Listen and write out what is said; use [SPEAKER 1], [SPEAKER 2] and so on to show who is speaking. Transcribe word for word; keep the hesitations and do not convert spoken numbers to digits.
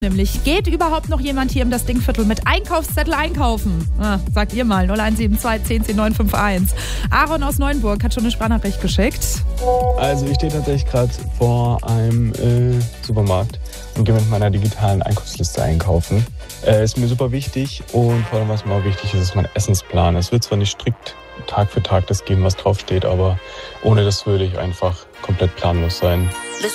[SPEAKER 1] Nämlich, geht überhaupt noch jemand hier im Das Dingviertel mit Einkaufszettel einkaufen? Ah, sagt ihr mal, null eins sieben zwei zehn zehn neun fünf eins. Aaron aus Neuenburg hat schon eine Sprachnachricht geschickt.
[SPEAKER 2] Also ich stehe tatsächlich gerade vor einem äh, Supermarkt und gehe mit meiner digitalen Einkaufsliste einkaufen. Äh, ist mir super wichtig und vor allem, was mir auch wichtig ist, ist mein Essensplan. Es wird zwar nicht strikt Tag für Tag das geben, was draufsteht, aber ohne das würde ich einfach komplett planlos sein.